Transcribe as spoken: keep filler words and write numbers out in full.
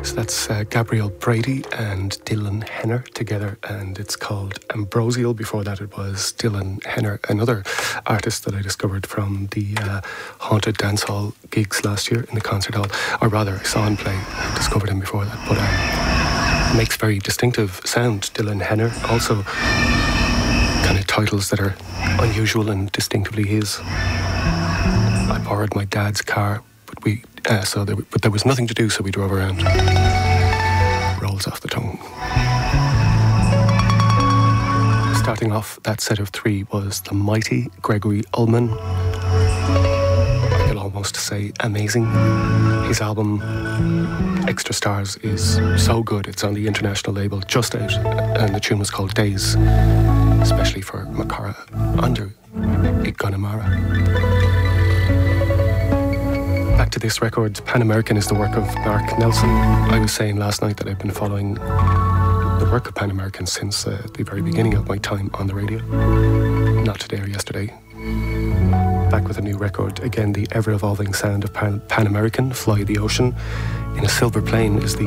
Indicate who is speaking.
Speaker 1: So that's uh, Gabrielle Brady and Dylan Henner together, and it's called Ambrosial. Before that it was Dylan Henner, another artist that I discovered from the uh, Haunted Dance Hall gigs last year in the concert hall, or rather I saw him play. I discovered him before that, but um, makes very distinctive sound. Dylan Henner, also kind of titles that are unusual and distinctively his. I borrowed my dad's car, but we uh, so there, but there was nothing to do, so we drove around. Rolls off the tongue. Starting off that set of three was the mighty Gregory Ullman. I could almost say amazing. His album Extra Stars is so good. It's on the international label Just Out, and the tune was called Days, especially for Makara under Igonamara. Back to this record, Pan American is the work of Mark Nelson. I was saying last night that I've been following the work of Pan American since uh, the very beginning of my time on the radio. Not today or yesterday. Back with a new record. Again, the ever-evolving sound of Pan, Pan American, Fly the Ocean. In a Silver Plane is the